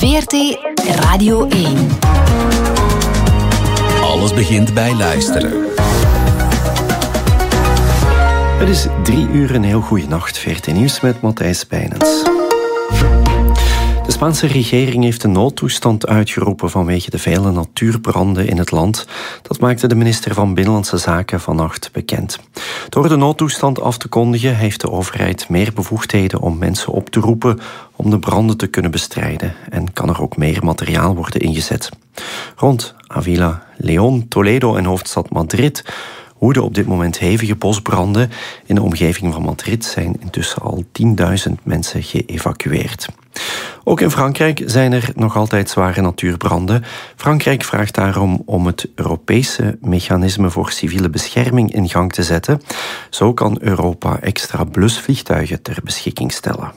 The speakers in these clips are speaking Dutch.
VRT Radio 1. Alles begint bij luisteren. Het is 3 uur, een heel goede nacht. VRT Nieuws met Matthijs Bijnens. De Spaanse regering heeft een noodtoestand uitgeroepen vanwege de vele natuurbranden in het land. Dat maakte de minister van Binnenlandse Zaken vannacht bekend. Door de noodtoestand af te kondigen heeft de overheid meer bevoegdheden om mensen op te roepen om de branden te kunnen bestrijden en kan er ook meer materiaal worden ingezet. Rond Avila, León, Toledo en hoofdstad Madrid woeden op dit moment hevige bosbranden. In de omgeving van Madrid zijn intussen al 10.000 mensen geëvacueerd. Ook in Frankrijk zijn er nog altijd zware natuurbranden. Frankrijk vraagt daarom om het Europese mechanisme voor civiele bescherming in gang te zetten. Zo kan Europa extra blusvliegtuigen ter beschikking stellen.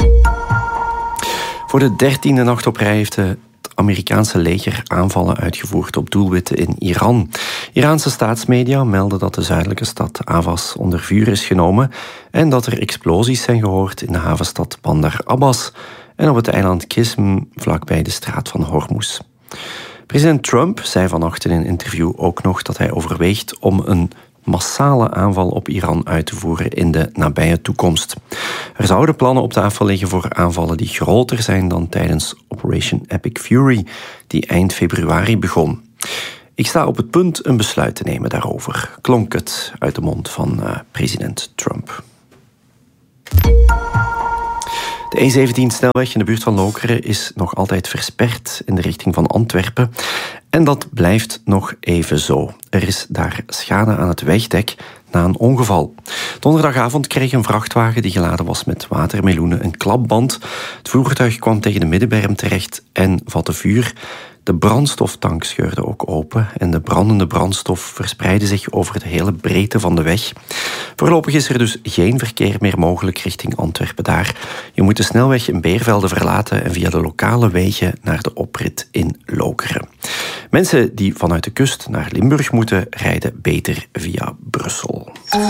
Voor de 13e nacht op rij heeft het Amerikaanse leger aanvallen uitgevoerd op doelwitten in Iran. Iraanse staatsmedia melden dat de zuidelijke stad Avaz onder vuur is genomen en dat er explosies zijn gehoord in de havenstad Bandar Abbas en op het eiland Qism vlakbij de straat van Hormuz. President Trump zei vannacht in een interview ook nog dat hij overweegt om een massale aanval op Iran uit te voeren in de nabije toekomst. Er zouden plannen op tafel liggen voor aanvallen die groter zijn dan tijdens Operation Epic Fury, die eind februari begon. Ik sta op het punt een besluit te nemen daarover, klonk het uit de mond van president Trump. De E17-snelweg in de buurt van Lokeren is nog altijd versperd in de richting van Antwerpen. En dat blijft nog even zo. Er is daar schade aan het wegdek na een ongeval. Donderdagavond kreeg een vrachtwagen die geladen was met watermeloenen een klapband. Het voertuig kwam tegen de middenberm terecht en vatte vuur. De brandstoftank scheurde ook open en de brandende brandstof verspreidde zich over de hele breedte van de weg. Voorlopig is er dus geen verkeer meer mogelijk richting Antwerpen daar. Je moet de snelweg in Beervelde verlaten en via de lokale wegen naar de oprit in Lokeren. Mensen die vanuit de kust naar Limburg moeten, rijden beter via Brussel.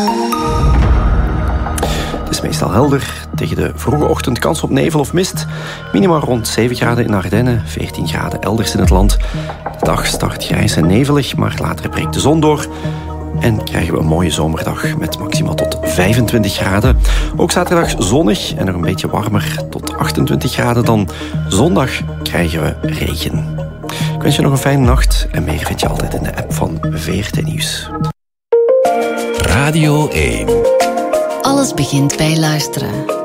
Het is meestal helder. Tegen de vroege ochtend kans op nevel of mist. Minima rond 7 graden in Ardennen, 14 graden elders in het land. De dag start grijs en nevelig, maar later breekt de zon door. En krijgen we een mooie zomerdag met maximaal tot 25 graden. Ook zaterdag zonnig en nog een beetje warmer, tot 28 graden. Dan zondag krijgen we regen. Ik wens je nog een fijne nacht en meer vind je altijd in de app van VRT Nieuws. Radio 1. Alles begint bij luisteren.